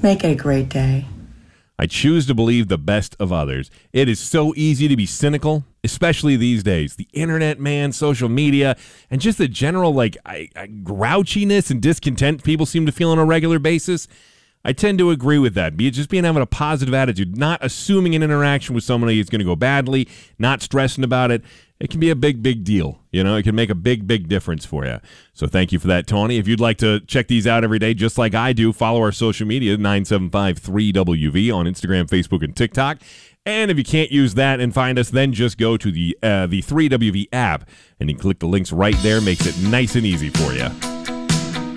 Make it a great day. I choose to believe the best of others. It is so easy to be cynical, especially these days. The internet, man, social media, and just the general grouchiness and discontent people seem to feel on a regular basis. I tend to agree with that. Having a positive attitude, not assuming an interaction with somebody is going to go badly, not stressing about it. It can be a big, big deal. It can make a big, big difference for you. So thank you for that, Tony. If you'd like to check these out every day, just like I do, follow our social media, 975-3WV on Instagram, Facebook, and TikTok. And if you can't use that and find us, then just go to the 3WV app, and you can click the links right there. Makes it nice and easy for you.